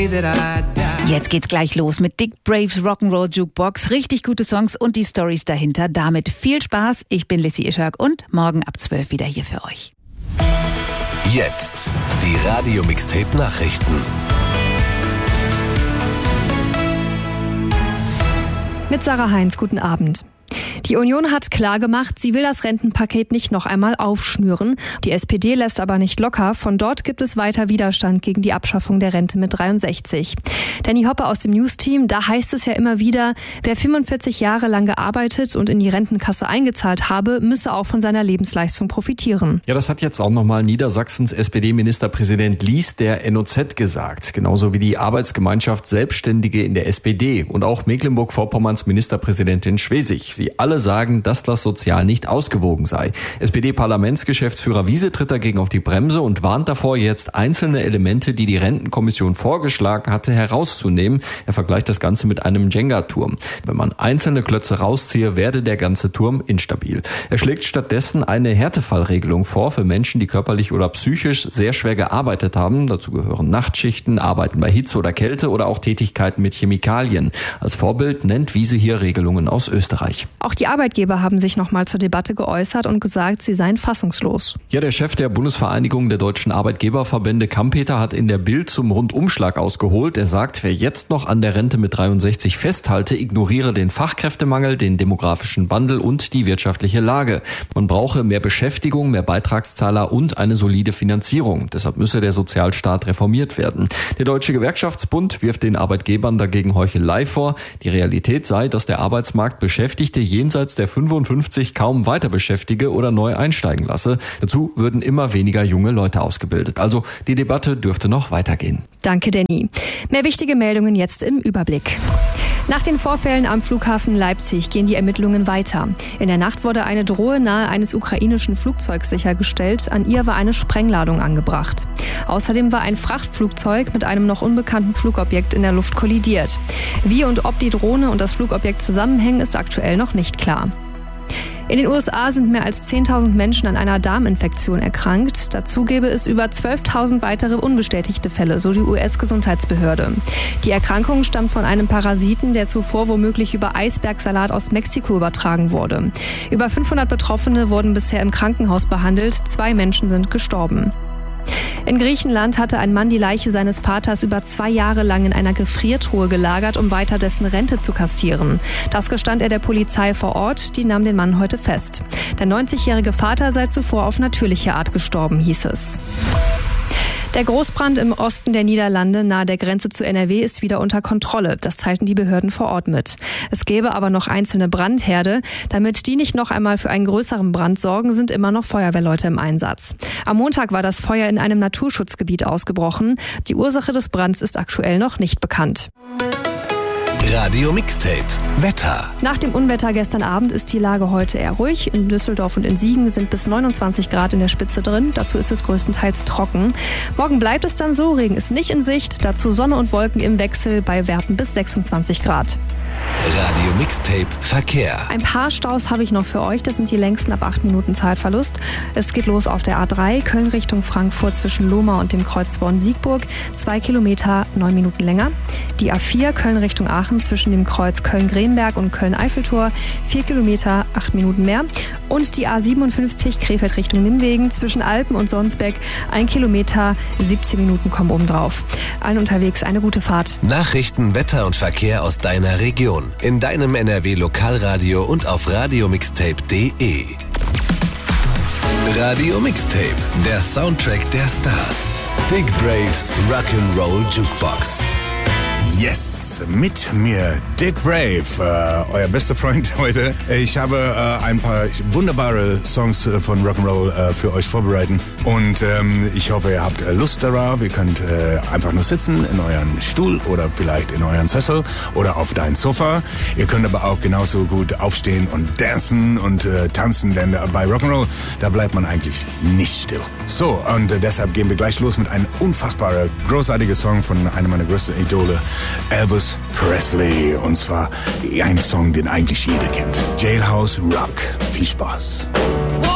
day that I die. Jetzt geht's gleich los mit Dick Braves Rock'n'Roll Jukebox. Richtig gute Songs und die Storys dahinter. Damit viel Spaß. Ich bin Lissy Ischak und morgen ab 12 wieder hier für euch. Jetzt die Radio-Mixtape-Nachrichten. Mit Sarah Heinz, guten Abend. Die Union hat klargemacht, sie will das Rentenpaket nicht noch einmal aufschnüren. Die SPD lässt aber nicht locker. Von dort gibt es weiter Widerstand gegen die Abschaffung der Rente mit 63. Danny Hoppe aus dem News-Team, da heißt es ja immer wieder, wer 45 Jahre lang gearbeitet und in die Rentenkasse eingezahlt habe, müsse auch von seiner Lebensleistung profitieren. Ja, das hat jetzt auch nochmal Niedersachsens SPD-Ministerpräsident Lies der NOZ gesagt. Genauso wie die Arbeitsgemeinschaft Selbstständige in der SPD und auch Mecklenburg-Vorpommerns Ministerpräsidentin Schwesig. Sie alle sagen, dass das sozial nicht ausgewogen sei. SPD-Parlamentsgeschäftsführer Wiese tritt dagegen auf die Bremse und warnt davor, jetzt einzelne Elemente, die die Rentenkommission vorgeschlagen hatte, herauszunehmen. Er vergleicht das Ganze mit einem Jenga-Turm. Wenn man einzelne Klötze rausziehe, werde der ganze Turm instabil. Er schlägt stattdessen eine Härtefallregelung vor für Menschen, die körperlich oder psychisch sehr schwer gearbeitet haben. Dazu gehören Nachtschichten, Arbeiten bei Hitze oder Kälte oder auch Tätigkeiten mit Chemikalien. Als Vorbild nennt Wiese hier Regelungen aus Österreich. Auch die Arbeitgeber haben sich nochmal zur Debatte geäußert und gesagt, sie seien fassungslos. Ja, der Chef der Bundesvereinigung der deutschen Arbeitgeberverbände, Kampeter, hat in der Bild zum Rundumschlag ausgeholt. Er sagt, wer jetzt noch an der Rente mit 63 festhalte, ignoriere den Fachkräftemangel, den demografischen Wandel und die wirtschaftliche Lage. Man brauche mehr Beschäftigung, mehr Beitragszahler und eine solide Finanzierung. Deshalb müsse der Sozialstaat reformiert werden. Der Deutsche Gewerkschaftsbund wirft den Arbeitgebern dagegen Heuchelei vor. Die Realität sei, dass der Arbeitsmarkt Beschäftigte jenseits der 55 kaum weiter beschäftige oder neu einsteigen lasse. Dazu würden immer weniger junge Leute ausgebildet. Also die Debatte dürfte noch weitergehen. Danke, Danny. Mehr wichtige Meldungen jetzt im Überblick. Nach den Vorfällen am Flughafen Leipzig gehen die Ermittlungen weiter. In der Nacht wurde eine Drohne nahe eines ukrainischen Flugzeugs sichergestellt. An ihr war eine Sprengladung angebracht. Außerdem war ein Frachtflugzeug mit einem noch unbekannten Flugobjekt in der Luft kollidiert. Wie und ob die Drohne und das Flugobjekt zusammenhängen, ist aktuell noch nicht klar. In den USA sind mehr als 10.000 Menschen an einer Darminfektion erkrankt. Dazu gäbe es über 12.000 weitere unbestätigte Fälle, so die US-Gesundheitsbehörde. Die Erkrankung stammt von einem Parasiten, der zuvor womöglich über Eisbergsalat aus Mexiko übertragen wurde. Über 500 Betroffene wurden bisher im Krankenhaus behandelt. 2 Menschen sind gestorben. In Griechenland hatte ein Mann die Leiche seines Vaters über 2 Jahre lang in einer Gefriertruhe gelagert, um weiter dessen Rente zu kassieren. Das gestand er der Polizei vor Ort, die nahm den Mann heute fest. Der 90-jährige Vater sei zuvor auf natürliche Art gestorben, hieß es. Der Großbrand im Osten der Niederlande nahe der Grenze zu NRW ist wieder unter Kontrolle. Das teilten die Behörden vor Ort mit. Es gäbe aber noch einzelne Brandherde. Damit die nicht noch einmal für einen größeren Brand sorgen, sind immer noch Feuerwehrleute im Einsatz. Am Montag war das Feuer in einem Naturschutzgebiet ausgebrochen. Die Ursache des Brands ist aktuell noch nicht bekannt. Radio Mixtape Wetter. Nach dem Unwetter gestern Abend ist die Lage heute eher ruhig. In Düsseldorf und in Siegen sind bis 29 Grad in der Spitze drin. Dazu ist es größtenteils trocken. Morgen bleibt es dann so, Regen ist nicht in Sicht. Dazu Sonne und Wolken im Wechsel bei Werten bis 26 Grad. Radio Mixtape Verkehr. Ein paar Staus habe ich noch für euch. Das sind die längsten ab 8 Minuten Zeitverlust. Es geht los auf der A3 Köln Richtung Frankfurt zwischen Lohmar und dem Kreuz Bonn-Siegburg. 2 Kilometer, 9 Minuten länger. Die A4 Köln Richtung Aachen zwischen dem Kreuz Köln-Greenberg und Köln-Eiffeltor. 4 Kilometer, 8 Minuten mehr. Und die A57 Krefeld Richtung Nimwegen zwischen Alpen und Sonsbeck. 1 Kilometer, 17 Minuten kommen obendrauf. Allen unterwegs eine gute Fahrt. Nachrichten, Wetter und Verkehr aus deiner Region. In deinem NRW-Lokalradio und auf radiomixtape.de. Radio Mixtape, der Soundtrack der Stars. Dick Braves Rock'n'Roll Jukebox. Yes, mit mir Dick Brave, euer bester Freund heute. Ich habe ein paar wunderbare Songs von Rock'n'Roll für euch vorbereitet und ich hoffe, ihr habt Lust darauf. Ihr könnt einfach nur sitzen in euren Stuhl oder vielleicht in euren Sessel oder auf dein Sofa. Ihr könnt aber auch genauso gut aufstehen und dancen und tanzen, denn bei Rock'n'Roll, da bleibt man eigentlich nicht still. So, und deshalb gehen wir gleich los mit einem unfassbar großartigen Song von einem meiner größten Idole, Elvis Presley. Und zwar ein Song, den eigentlich jeder kennt. Jailhouse Rock. Viel Spaß.